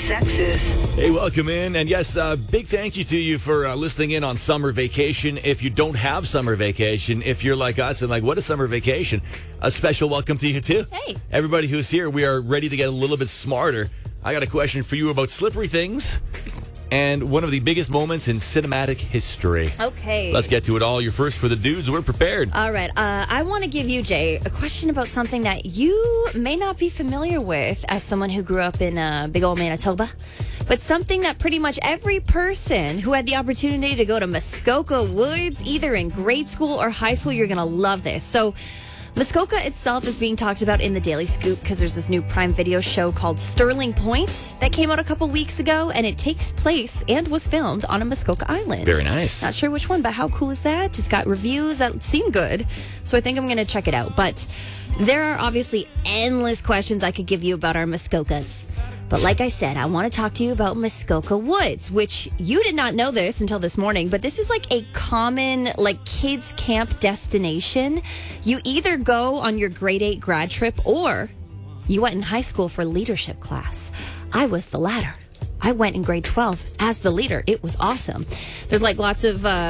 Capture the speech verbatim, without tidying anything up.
sexes. Hey, welcome in. And yes, uh, big thank you to you for uh, listening in on summer vacation. If you don't have summer vacation, if you're like us and like, what is summer vacation? A special welcome to you too. Hey. Everybody who's here, we are ready to get a little bit smarter. I got a question for you about slippery things and one of the biggest moments in cinematic history. Okay. Let's get to it all. You're first for the dudes. We're prepared. All right. Uh, I want to give you, Jay, a question about something that you may not be familiar with as someone who grew up in uh, big old Manitoba, but something that pretty much every person who had the opportunity to go to Muskoka Woods, either in grade school or high school, you're going to love this. So Muskoka itself is being talked about in the Daily Scoop because there's this new Prime Video show called Sterling Point that came out a couple weeks ago, and it takes place and was filmed on a Muskoka Island. Very nice. Not sure which one, but how cool is that? It's got reviews that seem good, so I think I'm going to check it out. But there are obviously endless questions I could give you about our Muskokas. But like I said, I want to talk to you about Muskoka Woods, which you did not know this until this morning, but this is like a common like kids camp destination. You either go on your grade eight grad trip or you went in high school for leadership class. I was the latter. I went in grade twelve as the leader. It was awesome. There's like lots of uh,